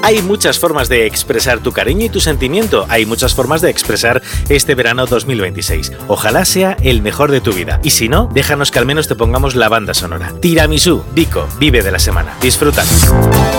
Hay muchas formas de expresar tu cariño y tu sentimiento. Hay muchas formas de expresar este verano 2026. Ojalá sea el mejor de tu vida. Y si no, déjanos que al menos te pongamos la banda sonora. Tiramisú, Vico, vive de la semana. Disfruta.